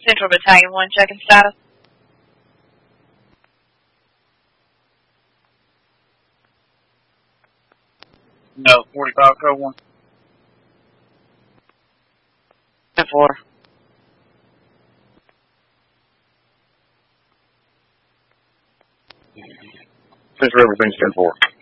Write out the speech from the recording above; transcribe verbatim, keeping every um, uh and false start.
Central Battalion one, checking status. No, forty-five, code one. ten four. Central everything's ten four.